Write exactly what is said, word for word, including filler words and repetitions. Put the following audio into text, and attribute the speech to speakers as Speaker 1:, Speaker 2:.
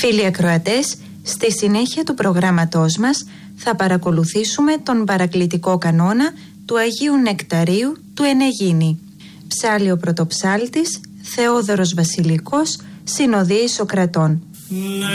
Speaker 1: Φίλοι ακροατές, στη συνέχεια του προγράμματός μας θα παρακολουθήσουμε τον παρακλητικό κανόνα του Αγίου Νεκταρίου του Ενεγίνη. Ψάλλει ο πρωτοψάλτης Θεόδωρος Βασιλικός, συνοδεία Ισοκρατών.